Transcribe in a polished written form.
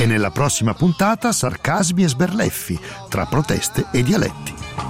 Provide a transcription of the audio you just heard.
E nella prossima puntata sarcasmi e sberleffi tra proteste e dialetti.